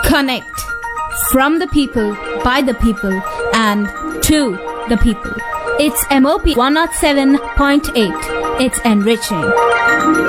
Connect. From the people, by the people, and to the people. It's MOP 107.8. It's enriching.